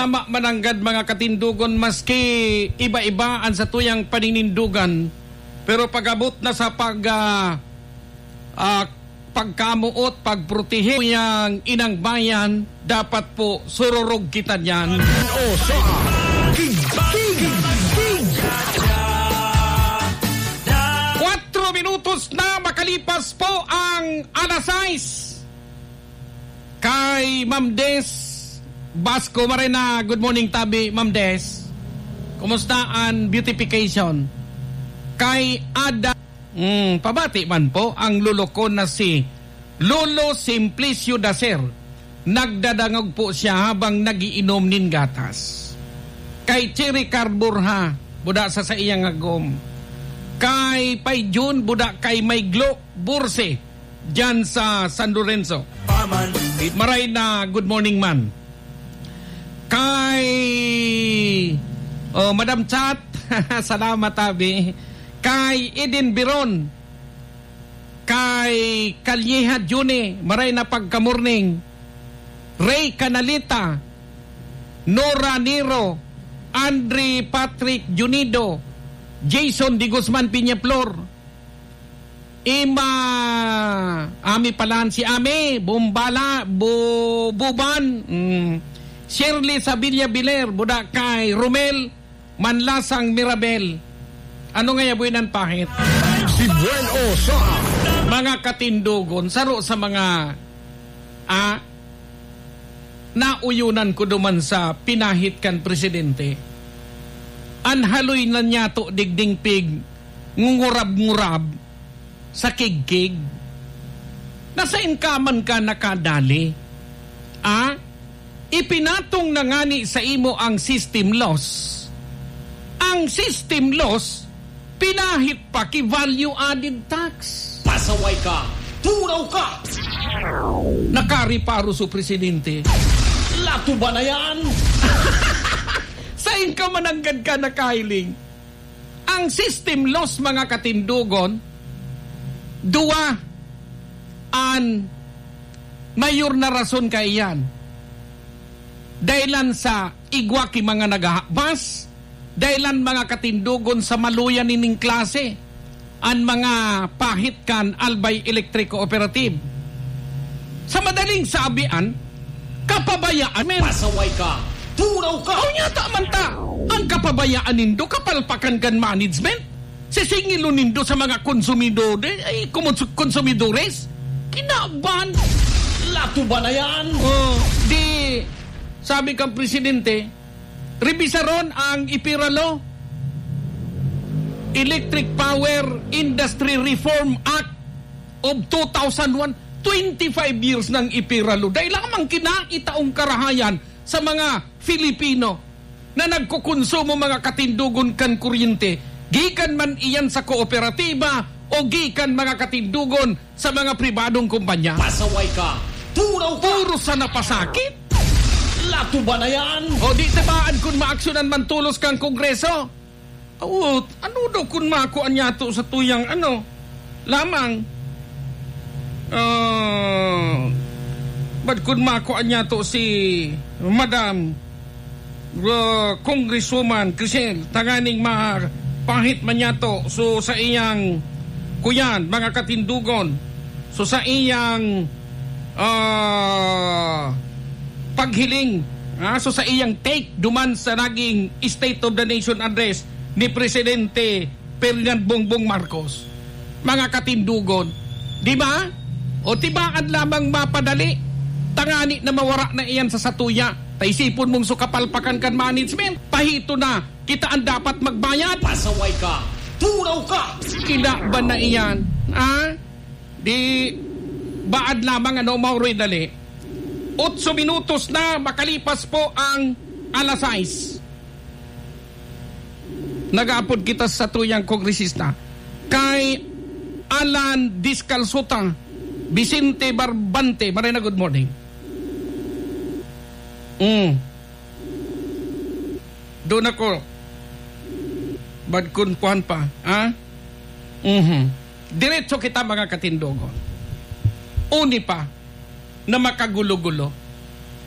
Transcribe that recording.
Tama mananggad mga katindugon maski iba-iba ang sa tuyang paninindugan. Pero pag-abot na sa pagkamuot, pagprotehe yung inang bayan, dapat po sururog kita niyan. 4 minutos na makalipas po ang alas 6. Kay Ma'am Des Basco Marina, good morning Tabi, Ma'am Des. Kumusta ang beautification? Kay Ada, pabati man po ang lulo ko na si Lolo Simplicio Dacer. Nagdadangog po siya habang nagiinom nin gatas. Kay Cherry Carburha, buda sa iyang agom. Kay Pay June, buda kay Mayglo Burse, dyan sa San Lorenzo. Maray na good morning man. Kay Madam Chat, salamat Tabi. Kay Eden Biron, kay Kalyeha June, maray na pagkamorning. Ray Canalita, Nora Nero, Andre Patrick Junido, Jason Di Guzman Piñaflor, Ima Ami Palan, si Ami Bumbala Buban, Shirley Sabilla Biler, buda kay Romel Manlasang Mirabel. Ano nga yabuin ang pahit? Si Buen Osa. Mga katindugon, saro sa mga nauyunan ko duman sa pinahit kan presidente. Anhaloy na niya to digding pig, ngurab-ngurab sa kigkig. Nasa inkaman ka nakadali? Ipinatong na ngani sa imo ang system loss. Ang system loss, pinahit pa ki value added tax. Pasaway ka, tunaw ka. Nakariparo sa presidente. Lato ba na yan? Sain ka mananggad ka na kailing? Ang system loss mga katindugon, duwa an mayor na rason kay yan. Dahilan sa igwaki mga nagahakbas, dahilan mga katindugon sa maluyan nining klase, ang mga pahit kan Albay Electric Cooperative. Sa madaling sabian, kapabayaan men. Pasaway ka, tunaw ka. O nyata man ta, ang kapabayaan nindo kapalpakan kan management. Sisingilo nindo sa mga konsumidores, konsumidores. Kinaban. Lato ba na yan? Di, sabi kang presidente, rebisaron ang ipiralo, Electric Power Industry Reform Act of 2001. 25 years ng ipiralo. Dahil lamang kinaitaong karahayan sa mga Filipino na nagkukonsumo mga katindugon kan kuryente. Gikan man iyan sa kooperatiba o gikan mga katindugon sa mga pribadong kumpanya. Pasaway ka, tunaw ka. Puro sa napasakit. Lato ba na yan? O di tabaan kung maaksyonan man tulos kang kongreso. Ano daw kung makuan niya to sa tuyang lamang. Ba't kung makuan niya to si Madam Congresswoman Crisel, tanganing pahit man niya to. So sa iyang kuyan, mga katindugon, so sa iyang paghiling, so sa iyang take duman sa naging State of the Nation address ni Presidente Ferdinand Bongbong Marcos. Mga katindugon, di ba? O tibaan lamang mapadali, tangani na mawara na iyan sa satuya. Taisipon mong sukapalpakan kan management, pahito na, kita ang dapat magbayad. Pasaway ka, tunaw ka. Kina ba na iyan? Di baad lamang mauroy dali. 8 minutos na makalipas po ang alas 6. Nag-aapod kita sa tuyang kongresista. Kay Alan Discalsota, Vicente Barbante, Marina, good morning. Doon ako. Bad kun puhan pa. Diretso kita mga katindogon. Uni pa na makagulo-gulo.